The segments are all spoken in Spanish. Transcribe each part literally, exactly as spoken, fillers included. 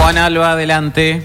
Juan Alba, adelante.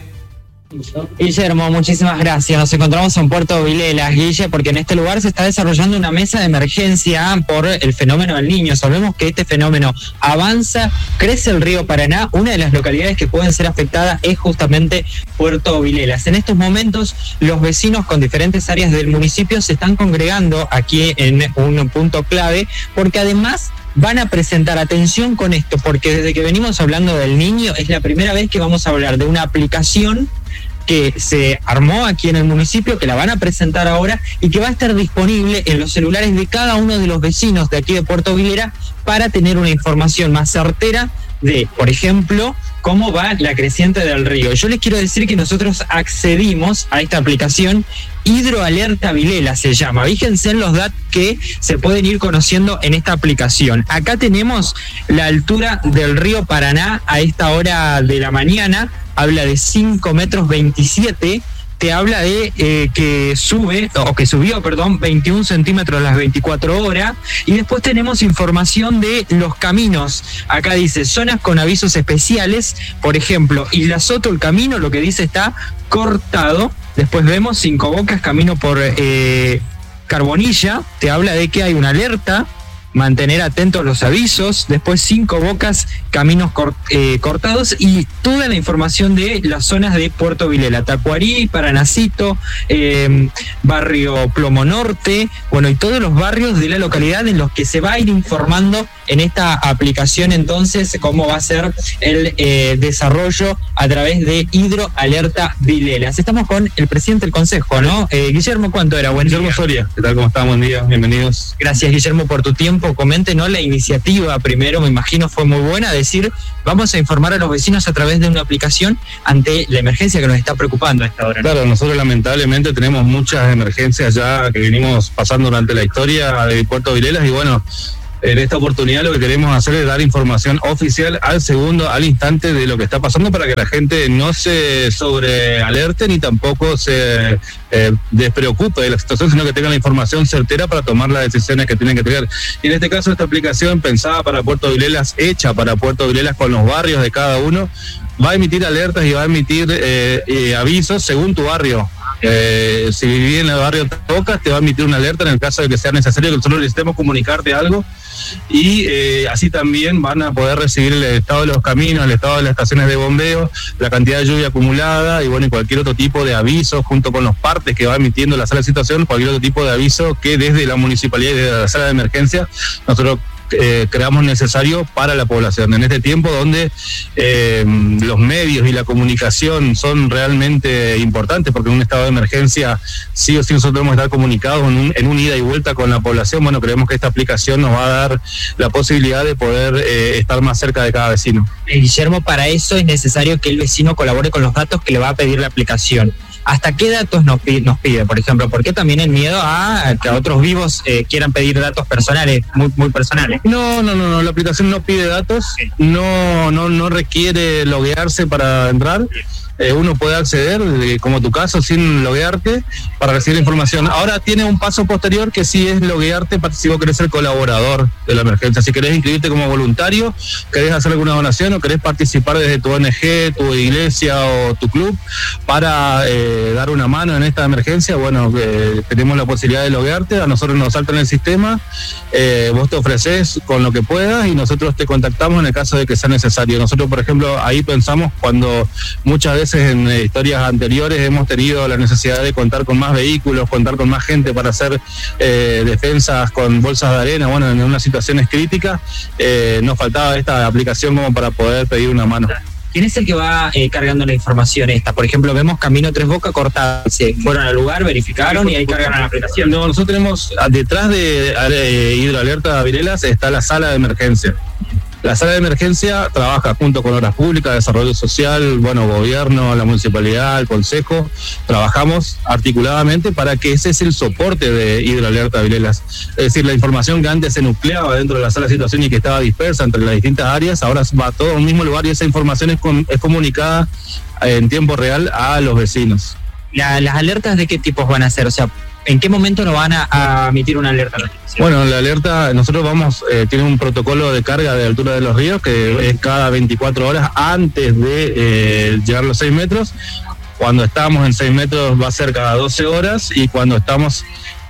Guillermo, muchísimas gracias. Nos encontramos en Puerto Vilelas, Guille, porque en este lugar se está desarrollando una mesa de emergencia por el fenómeno del Niño. Sabemos que este fenómeno avanza, crece el río Paraná. Una de las localidades que pueden ser afectadas es justamente Puerto Vilelas. En estos momentos, los vecinos con diferentes áreas del municipio se están congregando aquí en un punto clave, porque además van a presentar, atención con esto, porque desde que venimos hablando del Niño, es la primera vez que vamos a hablar de una aplicación que se armó aquí en el municipio, que la van a presentar ahora y que va a estar disponible en los celulares de cada uno de los vecinos de aquí de Puerto Vilelas para tener una información más certera de, por ejemplo, cómo va la creciente del río. Yo les quiero decir que nosotros accedimos a esta aplicación, Hidroalerta Vilelas se llama. Fíjense en los datos que se pueden ir conociendo en esta aplicación. Acá tenemos la altura del río Paraná a esta hora de la mañana, habla de cinco metros veintisiete, te habla de eh, que sube, o que subió, perdón, veintiún centímetros a las veinticuatro horas, y después tenemos información de los caminos. Acá dice, zonas con avisos especiales, por ejemplo, Isla Soto, el camino, lo que dice está cortado. Después vemos Cinco Bocas, camino por eh, Carbonilla, te habla de que hay una alerta, mantener atentos los avisos. Después Cinco Bocas, caminos cort, eh, cortados, y toda la información de las zonas de Puerto Vilelas, Tacuarí, Paranacito, eh, barrio Plomo Norte, bueno, y todos los barrios de la localidad en los que se va a ir informando en esta aplicación. Entonces, cómo va a ser el eh, desarrollo a través de Hidroalerta Vilelas. Estamos con el presidente del consejo, ¿no? Eh, Guillermo, ¿cuánto era? Buen Guillermo día. Soria, ¿qué tal? ¿Cómo están? Buen día, bienvenidos. Gracias, Guillermo, por tu tiempo. Coméntenos la iniciativa. Primero, me imagino fue muy buena, decir, vamos a informar a los vecinos a través de una aplicación ante la emergencia que nos está preocupando a esta hora, ¿no? Claro, nosotros lamentablemente tenemos muchas emergencias ya que venimos pasando durante la historia de Puerto Vilelas, y bueno, en esta oportunidad lo que queremos hacer es dar información oficial al segundo, al instante de lo que está pasando, para que la gente no se sobrealerte ni tampoco se eh, despreocupe de la situación, sino que tenga la información certera para tomar las decisiones que tienen que tener. Y en este caso, esta aplicación pensada para Puerto Vilelas, hecha para Puerto Vilelas con los barrios de cada uno, va a emitir alertas y va a emitir eh, eh, avisos según tu barrio. Eh, si vivís en el barrio Tocas, te va a emitir una alerta en el caso de que sea necesario que nosotros necesitemos comunicarte algo, y eh, así también van a poder recibir el estado de los caminos, el estado de las estaciones de bombeo, la cantidad de lluvia acumulada y bueno, y cualquier otro tipo de aviso, junto con los partes que va emitiendo la sala de situación, cualquier otro tipo de aviso que desde la municipalidad y desde la sala de emergencia nosotros Eh, creamos necesario para la población. En este tiempo donde eh, los medios y la comunicación son realmente importantes, porque en un estado de emergencia sí o sí nosotros debemos estar comunicados en un, en un ida y vuelta con la población. Bueno, creemos que esta aplicación nos va a dar la posibilidad de poder eh, estar más cerca de cada vecino. Eh, Guillermo, para eso es necesario que el vecino colabore con los datos que le va a pedir la aplicación. ¿Hasta qué datos nos pide, nos pide, por ejemplo? Porque también el miedo a que a otros vivos eh, quieran pedir datos personales, muy muy personales. No, no, no, no, la aplicación no pide datos, no, no, no requiere loguearse para entrar. Eh, uno puede acceder, eh, como tu caso, sin loguearte, para recibir información. Ahora tiene un paso posterior que sí es loguearte para si vos querés ser colaborador de la emergencia. Si querés inscribirte como voluntario, querés hacer alguna donación o querés participar desde tu O N G, tu iglesia o tu club para eh, dar una mano en esta emergencia, bueno, eh, tenemos la posibilidad de loguearte. A nosotros nos salta en el sistema, eh, vos te ofreces con lo que puedas y nosotros te contactamos en el caso de que sea necesario. Nosotros, por ejemplo, ahí pensamos cuando muchas veces en historias anteriores hemos tenido la necesidad de contar con más vehículos, contar con más gente para hacer eh, defensas con bolsas de arena. Bueno, en unas situaciones críticas eh, nos faltaba esta aplicación como para poder pedir una mano. ¿Quién es el que va eh, cargando la información esta? Por ejemplo, vemos Camino Tres Bocas cortado. Se fueron al lugar, verificaron y ahí cargan la aplicación. No, nosotros tenemos, detrás de eh, Hidroalerta Vilelas está la sala de emergencia. La sala de emergencia trabaja junto con Obras Públicas, Desarrollo Social, bueno, gobierno, la municipalidad, el consejo. Trabajamos articuladamente para que ese es el soporte de Hidroalerta Vilelas. Es decir, la información que antes se nucleaba dentro de la sala de situación y que estaba dispersa entre las distintas áreas, ahora va todo a un mismo lugar y esa información es, com- es comunicada en tiempo real a los vecinos. La, ¿Las alertas de qué tipos van a ser? O sea, ¿En qué momento nos van a, a emitir una alerta? Bueno, la alerta, nosotros vamos, eh, tiene un protocolo de carga de altura de los ríos que es cada veinticuatro horas antes de eh, llegar a los seis metros. Cuando estamos en seis metros va a ser cada doce horas y cuando estamos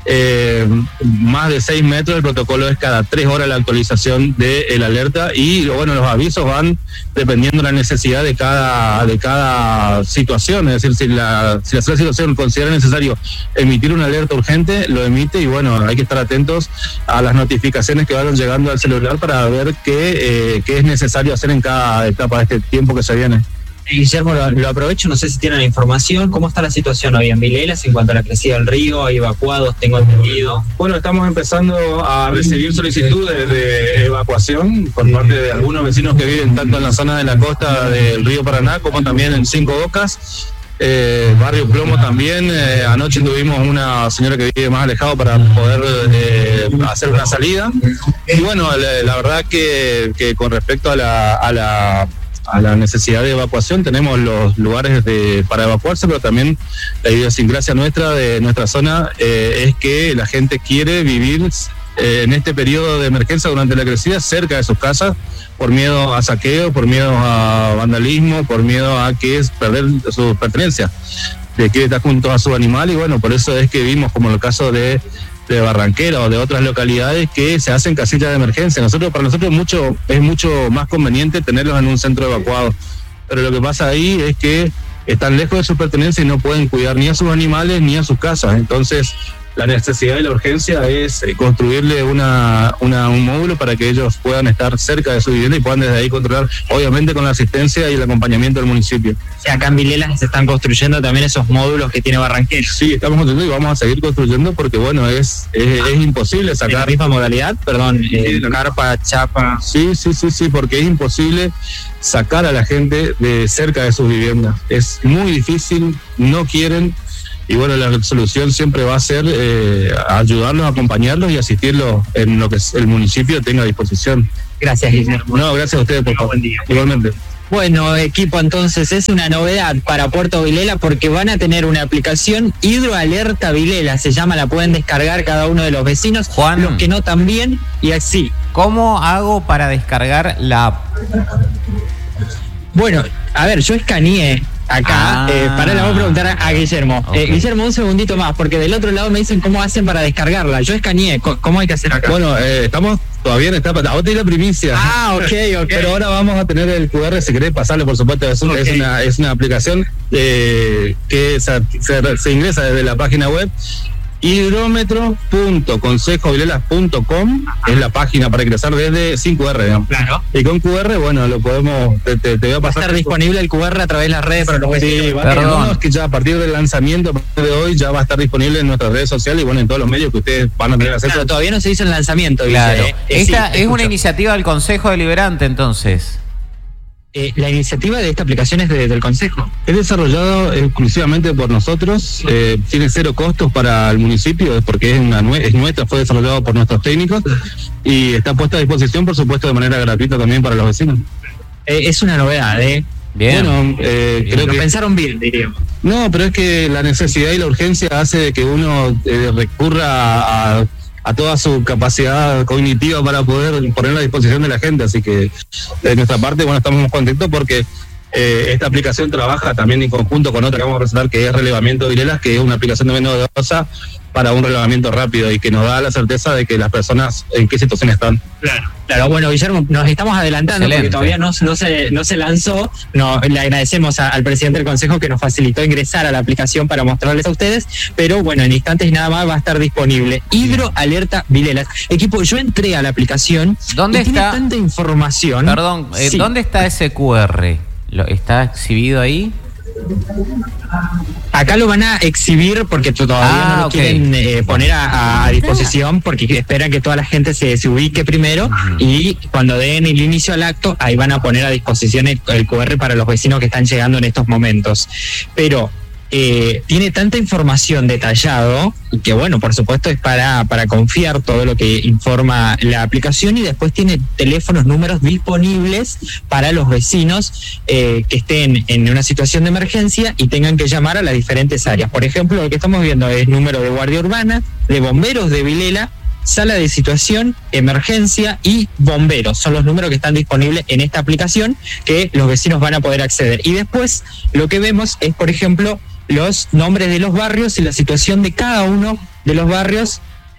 eh, más de seis metros el protocolo es cada tres horas la actualización de la alerta y bueno, los avisos van dependiendo de la necesidad de cada de cada situación, es decir, si la, si la situación considera necesario emitir una alerta urgente, lo emite y bueno, hay que estar atentos a las notificaciones que vayan llegando al celular para ver qué, eh, qué es necesario hacer en cada etapa de este tiempo que se viene. Guillermo, lo, lo aprovecho, no sé si tienen la información, ¿cómo está la situación hoy en Vilelas en cuanto a la crecida del río? ¿Hay evacuados? Tengo entendido. Bueno, estamos empezando a recibir solicitudes de evacuación por parte de algunos vecinos que viven tanto en la zona de la costa del río Paraná como también en Cinco Bocas. Eh, Barrio Plomo también, eh, anoche tuvimos una señora que vive más alejado para poder eh, hacer una salida y bueno, la, la verdad que, que con respecto a la, a la a la necesidad de evacuación tenemos los lugares de, para evacuarse, pero también la idiosincrasia nuestra de nuestra zona eh, es que la gente quiere vivir eh, en este periodo de emergencia durante la crecida cerca de sus casas por miedo a saqueo, por miedo a vandalismo, por miedo a que es perder sus pertenencias, de que está junto a su animal y bueno, por eso es que vimos como en el caso de de Barranquera o de otras localidades que se hacen casillas de emergencia. Nosotros, para nosotros mucho, es mucho más conveniente tenerlos en un centro evacuado, pero lo que pasa ahí es que están lejos de sus pertenencias y no pueden cuidar ni a sus animales ni a sus casas, entonces la necesidad y la urgencia es construirle una, una un módulo para que ellos puedan estar cerca de su vivienda y puedan desde ahí controlar, obviamente con la asistencia y el acompañamiento del municipio. O sea, acá en Vilelas se están construyendo también esos módulos que tiene Barranquera. Sí, estamos construyendo y vamos a seguir construyendo porque bueno, es, es, es imposible sacar... ¿En la misma modalidad? Perdón, eh, carpa, chapa... Sí, sí, sí, sí, porque es imposible sacar a la gente de cerca de sus viviendas. Es muy difícil, no quieren... Y bueno, la solución siempre va a ser eh, ayudarlos, acompañarlos y asistirlos en lo que el municipio tenga a disposición. Gracias, Guillermo. No, gracias a ustedes por favor. Buen día. Igualmente. Bueno, equipo, entonces es una novedad para Puerto Vilela porque van a tener una aplicación Hidroalerta Vilela, se llama, la pueden descargar cada uno de los vecinos, Juan, los que no también, y así. ¿Cómo hago para descargar la app? Bueno, a ver, yo escaneé acá, ah, eh, para la voy a preguntar a, a Guillermo. Okay. Eh, Guillermo, un segundito más, porque del otro lado me dicen cómo hacen para descargarla. Yo escaneé, ¿cómo hay que hacer acá? Bueno, eh, estamos todavía en etapa, ahora te la primicia. Ah, ok, ok. Pero ahora vamos a tener el cu erre, si querés pasarle, por supuesto, es, un, okay. es, una, es una aplicación eh, que se, se, se ingresa desde la página web. hidrómetro punto consejo vilelas punto com es la página para ingresar desde sin cu erre, digamos. Claro. Y con cu erre, bueno, lo podemos, te, te, te voy a pasar. ¿Va a estar disponible el cu erre a través de las redes para los vecinos? Sí, va, no, es que ya a partir del lanzamiento, a partir de hoy, ya va a estar disponible en nuestras redes sociales y bueno, en todos los medios que ustedes van a tener acceso. Claro, todavía no se hizo el lanzamiento, claro. Dice, eh. Esta sí, es escucho. Una iniciativa del Consejo Deliberante, entonces. Eh, la iniciativa de esta aplicación es de, del Consejo. Es desarrollado exclusivamente por nosotros, eh, tiene cero costos para el municipio, porque es, una, es nuestra, fue desarrollado por nuestros técnicos y está puesta a disposición, por supuesto, de manera gratuita también para los vecinos. Eh, es una novedad, ¿eh? Bien. Bueno, eh, bien. creo Lo que pensaron bien, diríamos. No, pero es que la necesidad y la urgencia hace de que uno eh, recurra a... a toda su capacidad cognitiva para poder ponerla a disposición de la gente, así que de nuestra parte, bueno, estamos muy contentos porque eh, esta aplicación trabaja también en conjunto con otra que vamos a presentar, que es Relevamiento de Vilelas, que es una aplicación de menos novedosa para un relevamiento rápido y que nos da la certeza de que las personas en qué situación están. Claro, claro. Bueno, Guillermo, nos estamos adelantando. Excelente. Porque todavía no, no, se, no se lanzó. No, le agradecemos a, al presidente del Consejo que nos facilitó ingresar a la aplicación para mostrarles a ustedes, pero bueno, en instantes nada más va a estar disponible. Hidroalerta Vilelas. Equipo, yo entré a la aplicación. ¿Dónde y está? Tiene tanta información. Perdón, eh, sí. ¿Dónde está ese cu erre? ¿Lo, ¿Está exhibido ahí? Acá lo van a exhibir porque todavía ah, no lo okay. quieren eh, poner a, a disposición porque esperan que toda la gente se, se ubique primero uh-huh. y cuando den el inicio al acto ahí van a poner a disposición el, el cu erre para los vecinos que están llegando en estos momentos. Pero eh, tiene tanta información detallado que, bueno, por supuesto es para, para confiar todo lo que informa la aplicación, y después tiene teléfonos, números disponibles para los vecinos eh, que estén en una situación de emergencia y tengan que llamar a las diferentes áreas. Por ejemplo, lo que estamos viendo es número de Guardia Urbana, de Bomberos de Vilela, Sala de Situación, Emergencia y Bomberos. Son los números que están disponibles en esta aplicación que los vecinos van a poder acceder. Y después lo que vemos es, por ejemplo, los nombres de los barrios y la situación de cada uno de los barrios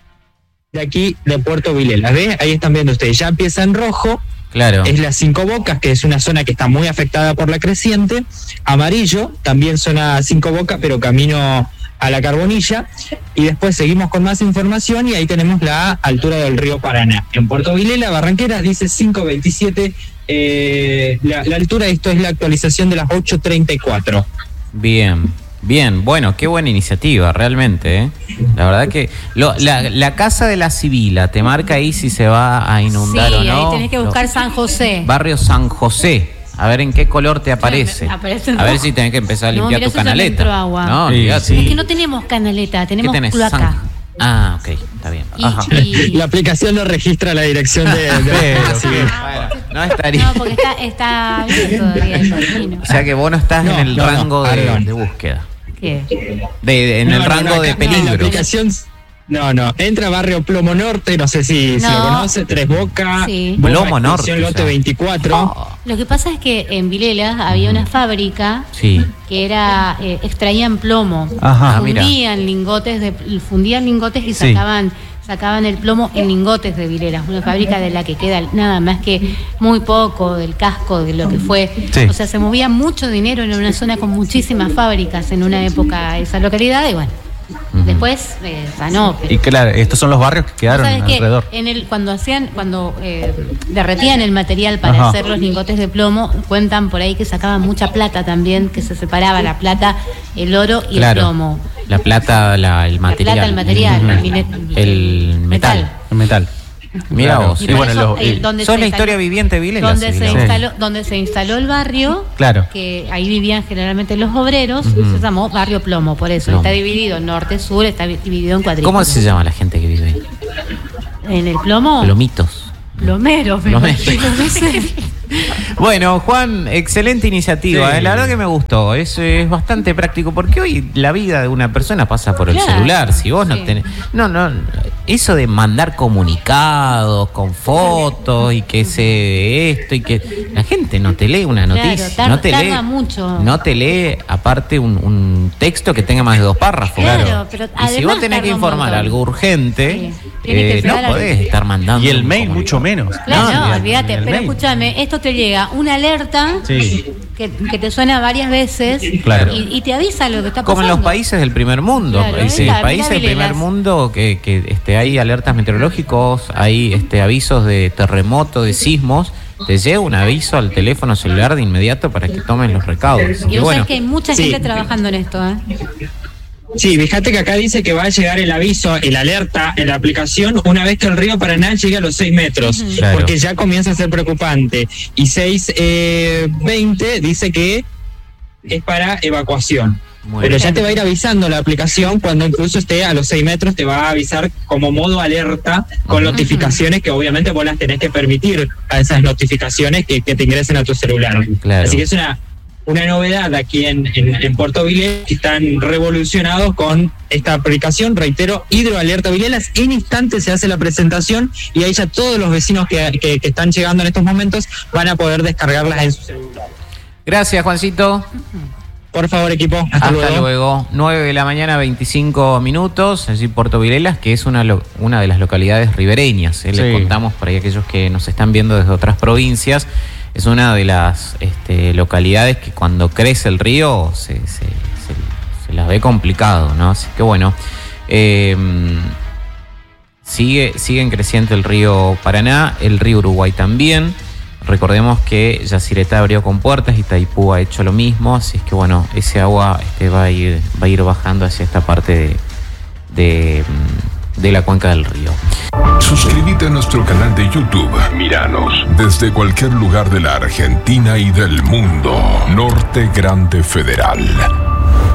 de aquí de Puerto Vilela. ¿Ve? Ahí están viendo ustedes, ya empieza en rojo. Claro. Es las Cinco Bocas, que es una zona que está muy afectada por la creciente. Amarillo, también zona Cinco Bocas, pero camino a la Carbonilla. Y después seguimos con más información y ahí tenemos la altura del río Paraná. En Puerto Vilela, Barranqueras, dice cinco veintisiete. Eh, la, la altura, esto es la actualización de las ocho treinta y cuatro. Bien. Bien, bueno, qué buena iniciativa, realmente, ¿eh? La verdad que lo, la, la casa de la Sibila, te marca ahí si se va a inundar sí, o no. Sí, ahí tenés que buscar Lo, San José. Barrio San José, a ver en qué color te aparece. Aparece a ver si tenés que empezar a limpiar no, tu canaleta. Agua. No, sí, sí. Es que no tenemos canaleta, tenemos cloaca. San... Ah, ok, está bien. Y, Ajá. y... La aplicación no registra la dirección de... de Pero, sí. bueno, no estaría... No, porque está, está bien todavía el camino. O sea que vos no estás no, en el no, rango no, de, de búsqueda. ¿Qué? De, de, en No, el no, rango no, de acá, no, peligro. la aplicación, no, no. Entra Barrio Plomo Norte, no sé si, si No. lo conoce, Tres Bocas, Sí. Boca, Plomo Norte, Extensión Lote ya. veinticuatro. Oh, Lo que pasa es que en Vilela había una fábrica sí. que era eh, extraían plomo, Ajá, mira. fundían lingotes de fundían lingotes y Sí. sacaban sacaban el plomo en lingotes de Vilela, una fábrica de la que queda nada más que muy poco del casco de lo que fue. Sí. O sea, se movía mucho dinero en una zona con muchísimas fábricas en una época esa localidad y bueno, Ujú. después eh, sanó. Pero, Y claro, estos son los barrios que quedaron ¿sabes qué? alrededor. En el cuando hacían cuando eh, derretían el material para Ajá. hacer los lingotes de plomo, cuentan por ahí que sacaban mucha plata también, que se separaba la plata, el oro y Claro. el plomo. La plata, la, el La material. plata, el material, Ujú. el, mine- El metal. El metal. Mira Claro. vos. Y Sí, por bueno, eso, los- eh, y- donde Sos se la instaló- historia viviente de Vilela. donde se Sibila. instaló donde se instaló el barrio, Claro. que ahí vivían generalmente los obreros, y se llamó Barrio Plomo, por eso Plomo. está dividido en norte, sur, está vi- dividido en cuadrículas. ¿Cómo se llama la gente que vive ahí? En el plomo, Plomitos. plomero, me Plomero. imagino, no sé. Bueno, Juan, excelente iniciativa. Sí. eh, La verdad que me gustó. Es, es bastante práctico porque hoy la vida de una persona pasa por el Claro, celular. Si vos no sí. tenés. No, no. Eso de mandar comunicados con fotos y que se esto y que. La gente no te lee una Claro, noticia. tar- no te tarda lee. mucho. No te lee, aparte, un, un texto que tenga más de dos párrafos. Claro, pero Y si además vos tenés tarda que un informar montón. algo urgente, Sí. Tiene que eh, no esperar a- podés estar mandando. Y el un mail comunicado. mucho menos. Claro, no, olvídate, olvídate, el pero mail. escúchame, esto te llega una alerta Sí. que, que te suena varias veces Claro. y, y te avisa lo que está pasando. Como en los países del primer mundo. Claro, Es mira, el país mira del primer Vilelas. mundo que, que este, hay alertas meteorológicos, hay este, avisos de terremoto, de sismos. Te llega un aviso al teléfono celular de inmediato para que tomen los recaudos. Así Y que vos bueno, sabés que hay mucha Sí. gente trabajando en esto, ¿eh? Sí, fíjate que acá dice que va a llegar el aviso, el alerta en la aplicación una vez que el río Paraná llegue a los seis metros, Ujú. Claro. porque ya comienza a ser preocupante. Y seis veinte dice que es para evacuación. muy Pero bien. ya te va a ir avisando la aplicación cuando incluso esté a los seis metros, te va a avisar como modo alerta con notificaciones que obviamente vos las tenés que permitir a esas notificaciones que, que te ingresen a tu celular. Claro. Así que es una, una novedad aquí en, en, en Puerto Vilela, que están revolucionados con esta aplicación, reitero, Hidroalerta Vilelas. En instantes se hace la presentación y ahí ya todos los vecinos que, que, que están llegando en estos momentos van a poder descargarlas en su celular. Gracias, Juancito. Por favor, equipo, hasta, Hasta luego. luego. nueve de la mañana, veinticinco minutos, allí Puerto Vilelas, que es una, lo- una de las localidades ribereñas. eh, Les Sí. contamos por ahí a aquellos que nos están viendo desde otras provincias. Es una de las este, localidades que cuando crece el río se, se, se- se las ve complicado, ¿no? Así que bueno, eh, sigue, sigue en creciente el río Paraná, el río Uruguay también. Recordemos que Yacyretá abrió compuertas y Itaipú ha hecho lo mismo, así es que bueno, ese agua este, va a ir, va a ir bajando hacia esta parte de, de, de la cuenca del río. Suscríbete a nuestro canal de YouTube. Míranos desde cualquier lugar de la Argentina y del mundo. Norte Grande Federal.